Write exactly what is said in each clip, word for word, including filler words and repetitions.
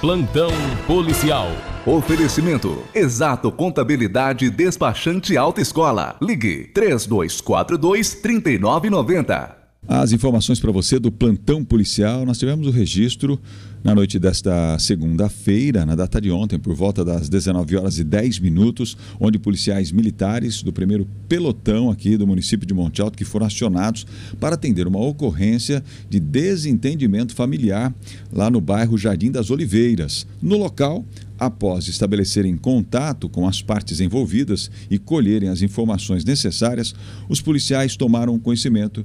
Plantão policial. Oferecimento: Exato Contabilidade Despachante Autoescola. Ligue três dois quatro dois, três nove nove zero. As informações para você do plantão policial. Nós tivemos o registro na noite desta segunda-feira, na data de ontem, por volta das dezenove horas e dez minutos, onde policiais militares do primeiro pelotão aqui do município de Monte Alto, que foram acionados para atender uma ocorrência de desentendimento familiar lá no bairro Jardim das Oliveiras. No local, após estabelecerem contato com as partes envolvidas e colherem as informações necessárias, os policiais tomaram conhecimento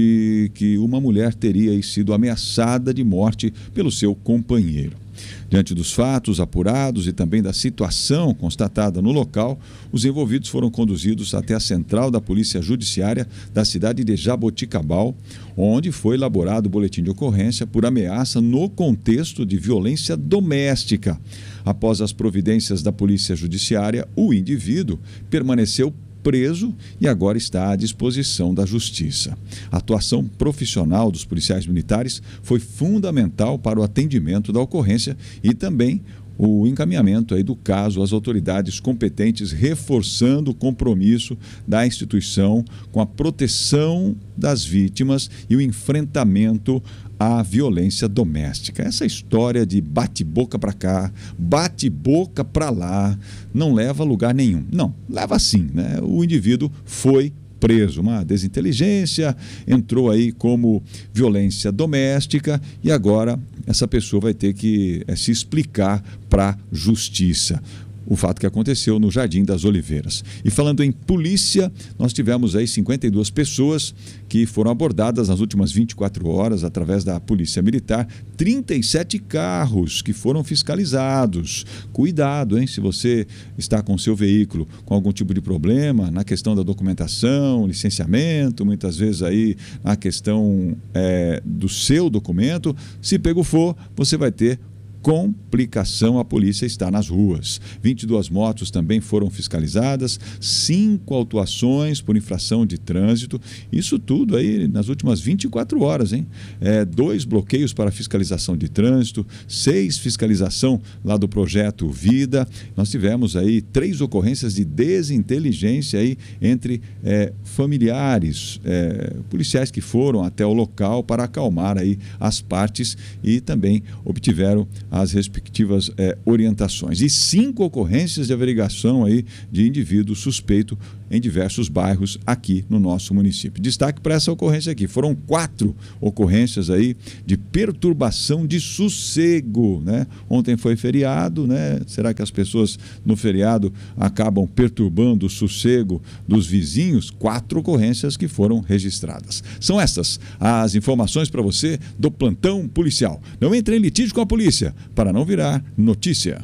de que uma mulher teria sido ameaçada de morte pelo seu companheiro. Diante dos fatos apurados e também da situação constatada no local, os envolvidos foram conduzidos até a central da Polícia Judiciária da cidade de Jaboticabal, onde foi elaborado o boletim de ocorrência por ameaça no contexto de violência doméstica. Após as providências da Polícia Judiciária, o indivíduo permaneceu preso e agora está à disposição da Justiça. A atuação profissional dos policiais militares foi fundamental para o atendimento da ocorrência e também o encaminhamento aí do caso às autoridades competentes, reforçando o compromisso da instituição com a proteção das vítimas e o enfrentamento à violência doméstica. Essa história de bate-boca para cá, bate-boca para lá, não leva a lugar nenhum. Não, leva sim, né? O indivíduo foi preso, uma desinteligência, entrou aí como violência doméstica e agora essa pessoa vai ter que é, se explicar para a justiça. O fato que aconteceu no Jardim das Oliveiras. E falando em polícia, nós tivemos aí cinquenta e duas pessoas que foram abordadas nas últimas vinte e quatro horas através da Polícia Militar, trinta e sete carros que foram fiscalizados. Cuidado, hein? Se você está com seu veículo com algum tipo de problema na questão da documentação, licenciamento, muitas vezes aí na questão é, do seu documento, se pego for, você vai ter complicação, a polícia está nas ruas. vinte e duas motos também foram fiscalizadas, cinco autuações por infração de trânsito, isso tudo aí nas últimas vinte e quatro horas, hein? É, dois bloqueios para fiscalização de trânsito, seis fiscalização lá do projeto Vida. Nós tivemos aí três ocorrências de desinteligência aí entre é, familiares, é, policiais que foram até o local para acalmar aí as partes e também obtiveram as respectivas eh, orientações. E cinco ocorrências de averiguação aí de indivíduo suspeito em diversos bairros aqui no nosso município. Destaque para essa ocorrência aqui. Foram quatro ocorrências aí de perturbação de sossego, né? Ontem foi feriado, né? Será que as pessoas no feriado acabam perturbando o sossego dos vizinhos? Quatro ocorrências que foram registradas. São essas as informações para você do plantão policial. Não entre em litígio com a polícia para não virar notícia.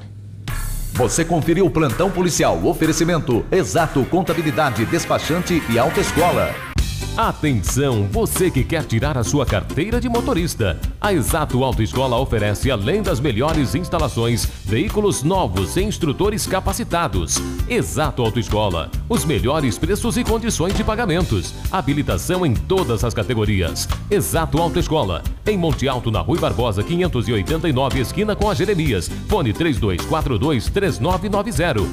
Você conferiu o plantão policial. Oferecimento: Exato Contabilidade Despachante e Autoescola. Atenção, você que quer tirar a sua carteira de motorista. A Exato Autoescola oferece, além das melhores instalações, veículos novos e instrutores capacitados. Exato Autoescola, os melhores preços e condições de pagamentos. Habilitação em todas as categorias. Exato Autoescola, em Monte Alto, na Rui Barbosa, quinhentos e oitenta e nove, esquina com a Jeremias. Fone três dois quatro dois, três nove nove zero.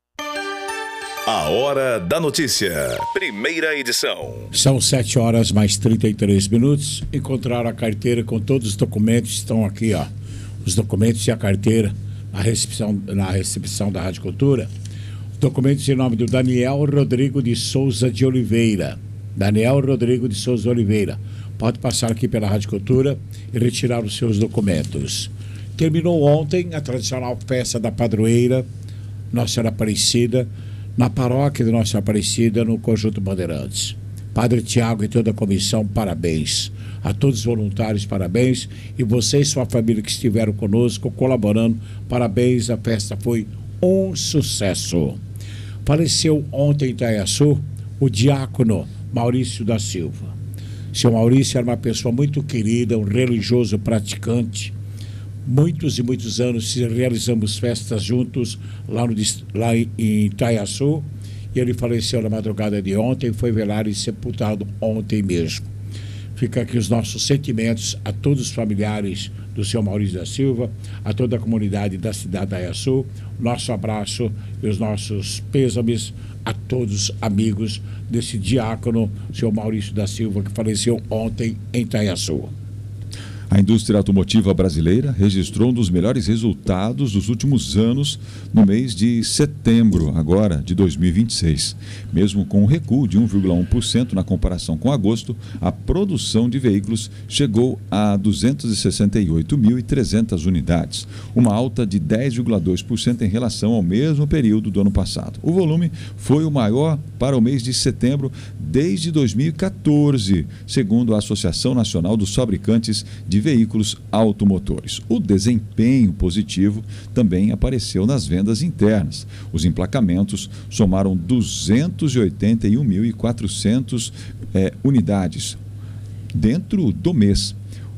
A Hora da Notícia, primeira edição. São sete horas mais trinta e três minutos. Encontraram a carteira com todos os documentos, estão aqui, ó. Os documentos e a carteira na recepção, na recepção da Rádio Cultura. Documentos em nome do Daniel Rodrigo de Souza de Oliveira. Daniel Rodrigo de Souza de Oliveira. Pode passar aqui pela Rádio Cultura e retirar os seus documentos. Terminou ontem a tradicional festa da padroeira Nossa Senhora Aparecida, na paróquia de Nossa Senhora Aparecida, no Conjunto Bandeirantes. Padre Tiago e toda a comissão, parabéns. A todos os voluntários, parabéns. E você e sua família que estiveram conosco, colaborando, parabéns. A festa foi um sucesso. Faleceu ontem em Itaiaçu o diácono Maurício da Silva. Seu Maurício era uma pessoa muito querida, um religioso praticante. Muitos e muitos anos realizamos festas juntos lá, no, lá em Itaiaçu, e ele faleceu na madrugada de ontem, foi velado e sepultado ontem mesmo. Fica aqui os nossos sentimentos a todos os familiares do senhor Maurício da Silva, a toda a comunidade da cidade da Iaiçu, nosso abraço e os nossos pêsames a todos amigos desse diácono, o senhor Maurício da Silva, que faleceu ontem em Itaiaçu. A indústria automotiva brasileira registrou um dos melhores resultados dos últimos anos no mês de setembro, agora de dois mil e vinte e seis. Mesmo com um recuo de um vírgula um por cento na comparação com agosto, a produção de veículos chegou a duzentas e sessenta e oito mil e trezentas unidades, uma alta de dez vírgula dois por cento em relação ao mesmo período do ano passado. O volume foi o maior para o mês de setembro desde dois mil e quatorze, segundo a Associação Nacional dos Fabricantes de Veículos Automotores. O desempenho positivo também apareceu nas vendas internas. Os emplacamentos somaram duzentas e oitenta e um mil e quatrocentas é, unidades dentro do mês,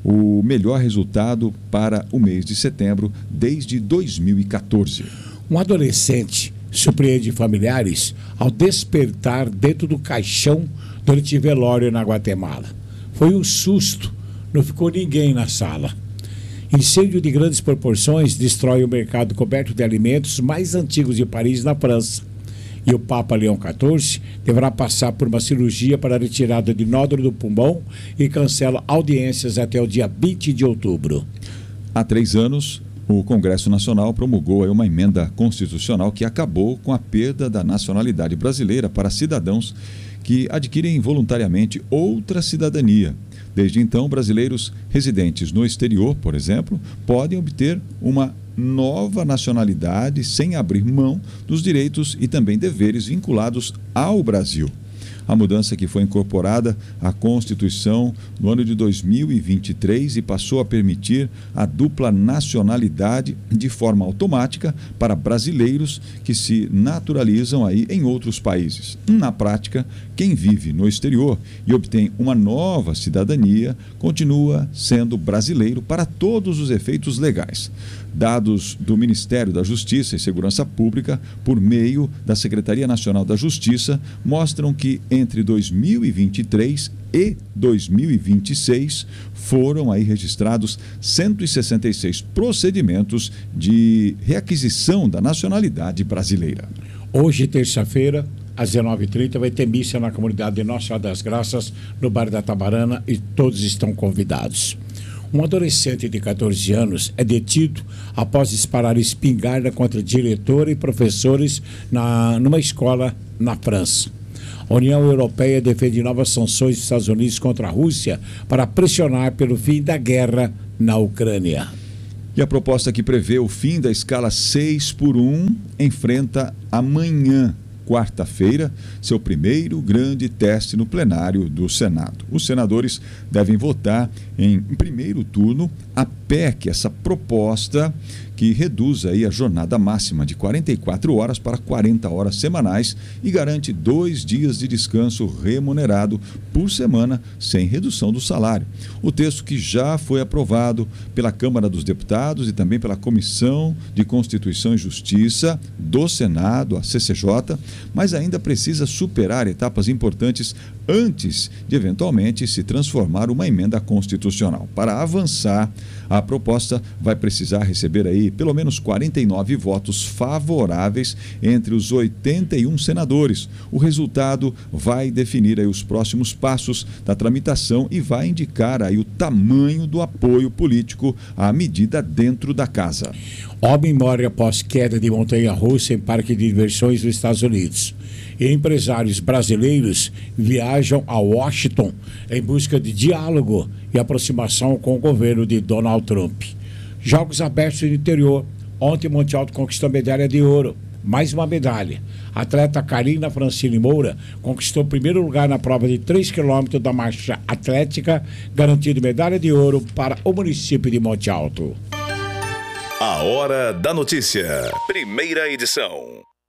o melhor resultado para o mês de setembro desde dois mil e quatorze. Um adolescente surpreende familiares ao despertar dentro do caixão durante velório na Guatemala. Foi um susto. Não ficou ninguém na sala. Incêndio de grandes proporções destrói o mercado coberto de alimentos mais antigos de Paris, na França. E o Papa Leão quatorze deverá passar por uma cirurgia para a retirada de nódulo do pulmão e cancela audiências até o dia vinte de outubro. Há três anos, o Congresso Nacional promulgou uma emenda constitucional que acabou com a perda da nacionalidade brasileira para cidadãos que adquirem voluntariamente outra cidadania. Desde então, brasileiros residentes no exterior, por exemplo, podem obter uma nova nacionalidade sem abrir mão dos direitos e também deveres vinculados ao Brasil. A mudança que foi incorporada à Constituição no ano de dois mil e vinte e três e passou a permitir a dupla nacionalidade de forma automática para brasileiros que se naturalizam aí em outros países. Na prática, quem vive no exterior e obtém uma nova cidadania continua sendo brasileiro para todos os efeitos legais. Dados do Ministério da Justiça e Segurança Pública, por meio da Secretaria Nacional da Justiça, mostram que entre dois mil e vinte e três e dois mil e vinte e seis foram aí registrados cento e sessenta e seis procedimentos de reaquisição da nacionalidade brasileira. Hoje, terça-feira, às dezenove e trinta, vai ter missa na comunidade de Nossa Senhora das Graças, no bairro da Tabarana, e todos estão convidados. Um adolescente de catorze anos é detido após disparar espingarda contra diretora e professores na, numa escola na França. A União Europeia defende novas sanções dos Estados Unidos contra a Rússia para pressionar pelo fim da guerra na Ucrânia. E a proposta que prevê o fim da escala seis por um enfrenta amanhã, quarta-feira, seu primeiro grande teste no plenário do Senado. Os senadores devem votar em primeiro turno a P E C, essa proposta que reduz aí a jornada máxima de quarenta e quatro horas para quarenta horas semanais e garante dois dias de descanso remunerado por semana, sem redução do salário. O texto, que já foi aprovado pela Câmara dos Deputados e também pela Comissão de Constituição e Justiça do Senado, a C C J, mas ainda precisa superar etapas importantes antes de eventualmente se transformar uma emenda constitucional. Para avançar, a proposta vai precisar receber aí pelo menos quarenta e nove votos favoráveis entre os oitenta e um senadores. O resultado vai definir aí os próximos passos da tramitação e vai indicar aí o tamanho do apoio político à medida dentro da casa. Homem morre após queda de montanha-russa em parque de diversões nos Estados Unidos. E empresários brasileiros viajam a Washington em busca de diálogo e aproximação com o governo de Donald Trump. Jogos abertos no interior. Ontem, Monte Alto conquistou medalha de ouro. Mais uma medalha. A atleta Karina Francine Moura conquistou o primeiro lugar na prova de três quilômetros da marcha atlética, garantindo medalha de ouro para o município de Monte Alto. A Hora da Notícia. Primeira edição.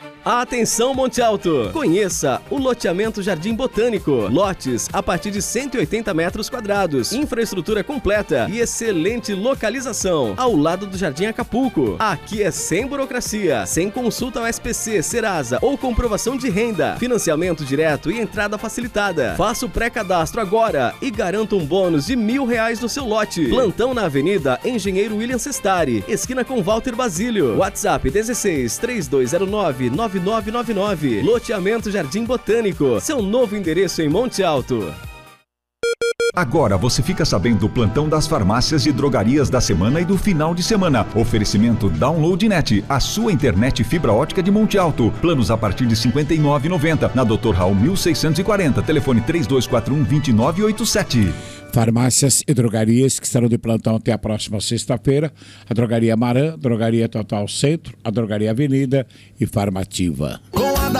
Atenção, Monte Alto! Conheça o loteamento Jardim Botânico. Lotes a partir de cento e oitenta metros quadrados. Infraestrutura completa e excelente localização. Ao lado do Jardim Acapulco. Aqui é sem burocracia, sem consulta ao S P C, Serasa ou comprovação de renda. Financiamento direto e entrada facilitada. Faça o pré-cadastro agora e garanta um bônus de mil reais no seu lote. Plantão na Avenida Engenheiro William Sestari, esquina com Walter Basílio. WhatsApp dezesseis, três dois zero nove, nove nove nove nove. Loteamento Jardim Botânico, seu novo endereço em Monte Alto. Agora você fica sabendo do plantão das farmácias e drogarias da semana e do final de semana. Oferecimento DownloadNet, a sua internet fibra ótica de Monte Alto. Planos a partir de cinquenta e nove reais e noventa centavos. Na doutor Raul mil seiscentos e quarenta. Telefone três dois quatro um, dois nove oito sete. Farmácias e drogarias que estarão de plantão até a próxima sexta-feira. A Drogaria Maran, Drogaria Total Centro, a Drogaria Avenida e Farmativa.